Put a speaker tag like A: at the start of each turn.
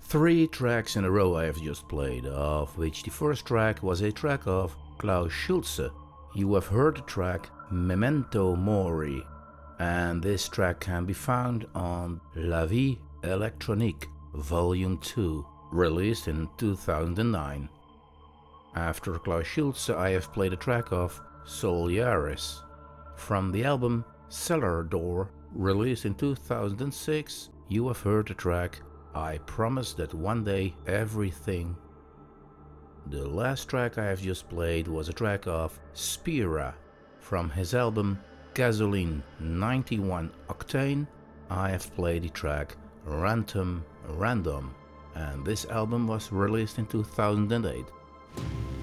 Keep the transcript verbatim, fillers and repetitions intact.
A: Three tracks in a row I have just played, of which the first track was a track of Klaus Schulze. You have heard the track Memento Mori, and this track can be found on La Vie Electronique Volume two, released in two thousand nine. After Klaus Schulze I have played a track of Soliaris. From the album Cellar Door, released in two thousand six, you have heard the track I Promise That One Day Everything. The last track I have just played was a track of Spira. From his album Gasoline ninety-one Octane, I have played the track Random Random, and this album was released in two thousand eight.